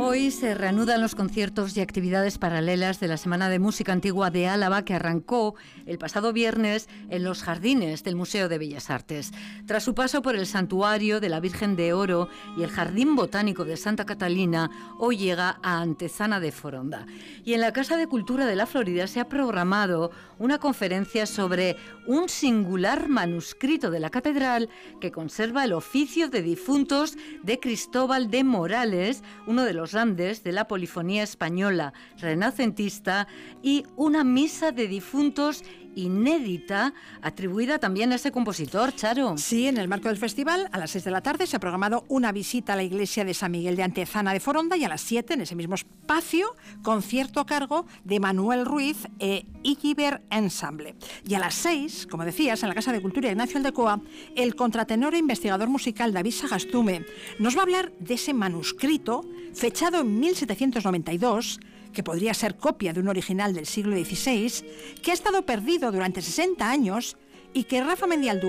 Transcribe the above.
Hoy se reanudan los conciertos y actividades paralelas de la Semana de Música Antigua de Álava, que arrancó el pasado viernes en los jardines del Museo de Bellas Artes. Tras su paso por el Santuario de la Virgen de Oro y el Jardín Botánico de Santa Catalina, hoy llega a Antezana de Foronda. Y en la Casa de Cultura de la Florida se ha programado una conferencia sobre un singular manuscrito de la catedral que conserva el oficio de difuntos de Cristóbal de Morales, uno de los grandes de la polifonía española renacentista, y una misa de difuntos inédita atribuida también a ese compositor, Charo. Sí, en el marco del festival, a las 6 de la tarde se ha programado una visita a la iglesia de San Miguel de Antezana de Foronda, y a las 7, en ese mismo espacio, concierto a cargo de Manuel Ruiz e Igiber Ensemble. Y a las 6, como decías, en la Casa de Cultura Ignacio Aldecoa, el contratenor e investigador musical David Sagastume nos va a hablar de ese manuscrito fechado en 1792, que podría ser copia de un original del siglo XVI, que ha estado perdido durante 60 años y que Rafa Mendialdú